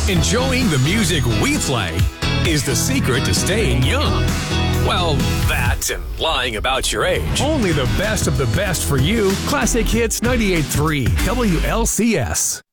Enjoying the music we play is the secret to staying young. Well, that and lying about your age. Only the best of the best for you. Classic Hits 98.3 WLCS.